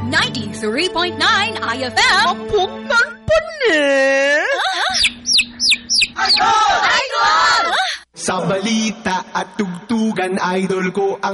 93.9 IFM. Pugnan pa ni! Idol! Sa balita at tugtugan, idol ko ang